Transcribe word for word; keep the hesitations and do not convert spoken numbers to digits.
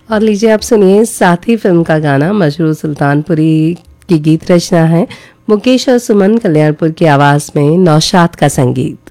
और लीजिए आप सुनिए साथी फिल्म का गाना। मशहूर सुल्तानपुरी की गीत रचना है मुकेश और सुमन, कल्याणपुर की आवाज में नौशाद का संगीत।